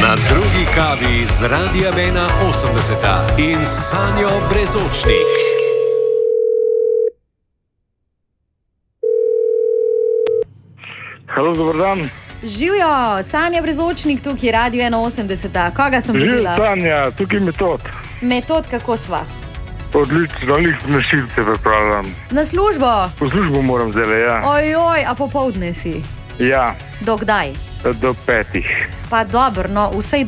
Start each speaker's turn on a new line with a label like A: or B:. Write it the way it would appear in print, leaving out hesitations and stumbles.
A: Na drugi kavi z Radia Vena 80 in Sanjo Brezočnik.
B: Halo, dober dan.
C: Živijo, Sanja Brezočnik, tukaj Radio 81. Koga sem dobila?
B: Živijo, Sanja, tukaj Metod.
C: Metod, kako sva?
B: Odlično, na šilce pripravljam.
C: Na službo?
B: V službo moram zdaj, ja.
C: Ojoj, a popoldne si?
B: Ja.
C: Do kdaj?
B: Do 5.
C: Pa dobro, no, vsej